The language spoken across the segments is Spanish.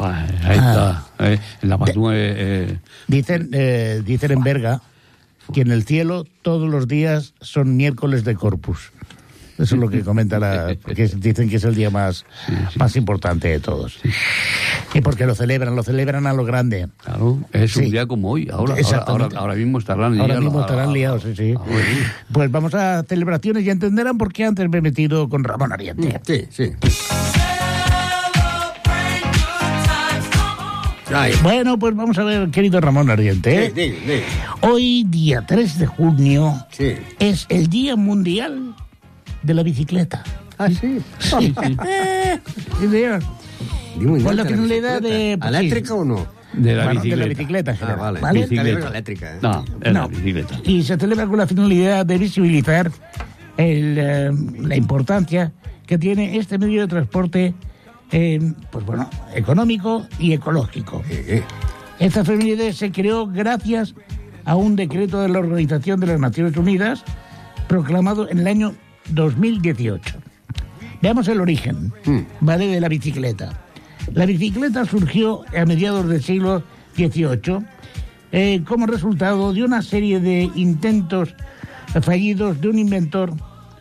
Ahí está. En la Patúa. Dicen en Berga que en el cielo todos los días son miércoles de Corpus. Eso es lo que comenta porque dicen que es el día más importante de todos. Sí. Y porque lo celebran a lo grande. Claro, es un día como hoy. Ahora mismo estarán liados. Sí. Pues vamos a celebraciones y entenderán por qué antes me he metido con Ramón Ardiente. Sí. Bueno, pues vamos a ver, querido Ramón Ardiente. Sí. Hoy, día 3 de junio, es el Día Mundial de la Bicicleta. Ah, sí. Sí. Con la finalidad de... ¿Eléctrica o no? De la bicicleta. Vale. Bicicleta. Eléctrica. No, la bicicleta. Y se celebra con la finalidad de visibilizar la importancia que tiene este medio de transporte, económico y ecológico. Esta efeméride se creó gracias a un decreto de la Organización de las Naciones Unidas proclamado en el año 2018. Veamos el origen, ¿vale?, de la bicicleta. La bicicleta surgió a mediados del siglo XVIII como resultado de una serie de intentos fallidos de un inventor,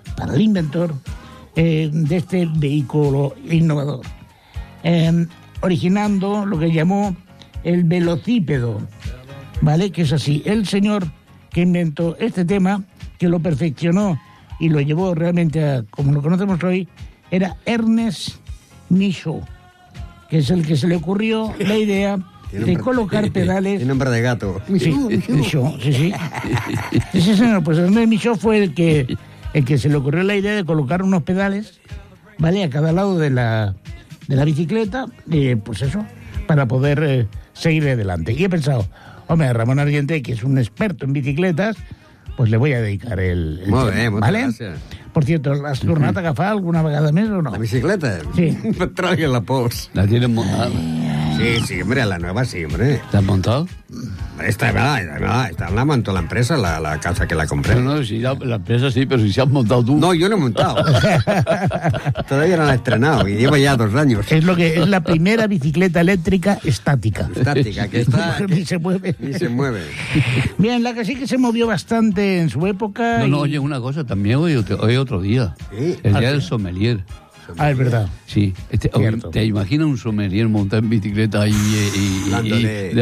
de este vehículo innovador, originando lo que llamó el velocípedo, ¿vale?, que es así. El señor que inventó este tema, que lo perfeccionó y lo llevó realmente a como lo conocemos hoy, era Ernest Michaud, que es el que se le ocurrió la idea de colocar pedales. El nombre de gato. Michaud, sí. Ese señor, pues Ernest Michaud fue el que se le ocurrió la idea de colocar unos pedales, ¿vale?, a cada lado de la bicicleta, pues eso, para poder seguir adelante. Y he pensado, hombre, Ramón Ardiente, que es un experto en bicicletas, pues le voy a dedicar el Molt bé, tema, moltes ¿vale? gràcies. Por cierto, ¿has tornat a agafar alguna vegada més o no? ¿La bicicleta? Sí. Traigan la pols. ¿La tienes montada? Sí, hombre, la nueva sí, hombre. ¿La has montado? Esta la montó la empresa, la casa que la compré. No, sí, la empresa sí, pero si se has montado tú. No, yo no he montado. Todavía no la he estrenado y llevo ya 2 años. Es la primera bicicleta eléctrica estática. Estática, que está... Ni se mueve. Ni se mueve. Bien, la que sí que se movió bastante en su época. No, oye, una cosa, también hoy otro día. Sí. El día del sommelier. Ah, es verdad. Sí. ¿Te imaginas un sommelier montado en bicicleta después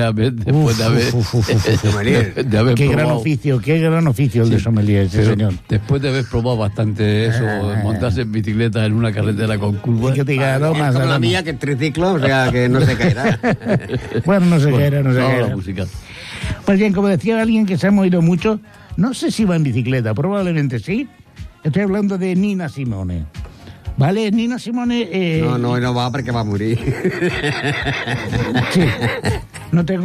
de haber Qué gran probado? oficio el de sommelier, ese señor. Después de haber probado bastante eso, montarse en bicicleta en una carretera con curvas. Y que te diga, no más. Como la mía, que es triciclo, o sea, que no se caerá. Bueno, no se caerá. La música. Pues bien, como decía alguien que se ha movido mucho, no sé si va en bicicleta, probablemente sí. Estoy hablando de Nina Simone. ¿Vale? Nina Simone... No va porque va a morir. Sí. No tengo